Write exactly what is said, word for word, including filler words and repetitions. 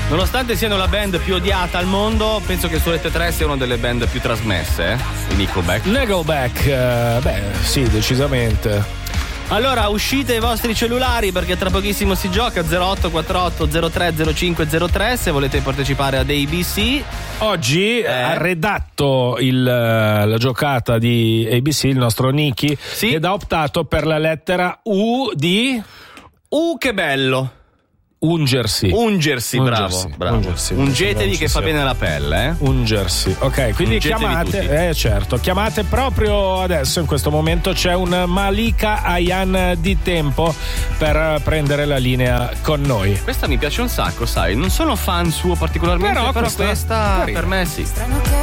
Nonostante siano la band più odiata al mondo, penso che su Rete tre sia una delle band più trasmesse, eh? I Nickelback. Nickelback, eh, beh, sì, decisamente. Allora uscite i vostri cellulari perché tra pochissimo si gioca. Zero otto quattro otto zero tre zero cinque zero tre se volete partecipare ad A B C. Oggi eh. ha redatto il, la giocata di A B C il nostro Nicky, sì, ed ha optato per la lettera U di U che bello. Ungersi. Ungersi, bravo, Ungersi, bravo. Ungersi. Ungetevi che fa bene la pelle, eh? Ungersi. Ok, quindi Ungetevi chiamate, tutti. eh certo, chiamate proprio adesso, in questo momento c'è un Malika Ayan di tempo per prendere la linea con noi. Questa mi piace un sacco, sai, non sono fan suo particolarmente, però, però questa, questa per me sì.